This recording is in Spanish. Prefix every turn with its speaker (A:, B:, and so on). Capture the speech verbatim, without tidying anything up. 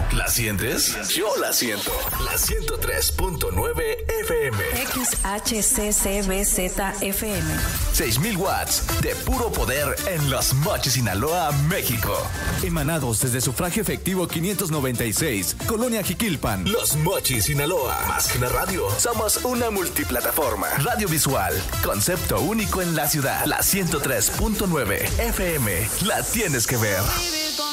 A: ¿La sientes? Yo la siento. La ciento tres punto nueve F M.
B: X H C C B Z F M.
A: seis mil watts de puro poder en Los Mochis, Sinaloa, México.
C: Emanados desde Sufragio Efectivo quinientos noventa y seis, Colonia Jiquilpan.
A: Los Mochis, Sinaloa. Más que una radio, somos una multiplataforma. Radio visual, concepto único en la ciudad. La ciento tres punto nueve F M. La tienes que ver.